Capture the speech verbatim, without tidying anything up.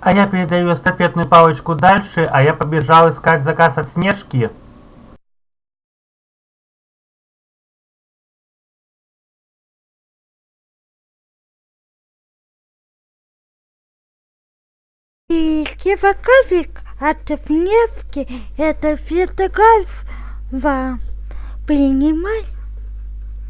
А я передаю эстафетную палочку дальше, а я побежал искать заказ от Снежки. И киваковик от Снежки, это фотограф вам принимай.